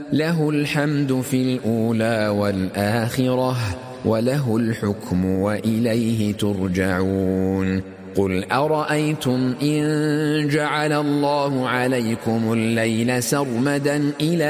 له الحمد في الأولى والآخرة وله الحكم وإليه ترجعون قل أرأيتم إن جعل الله عليكم الليل سرمدا إلى